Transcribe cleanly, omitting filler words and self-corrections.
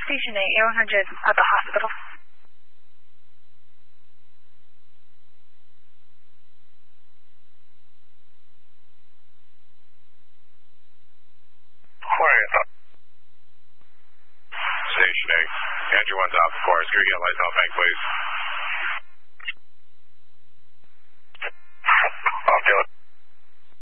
Station 8, Air 100 at the hospital. Station 8, engine 1's off, of course. Green lights off, bank, please.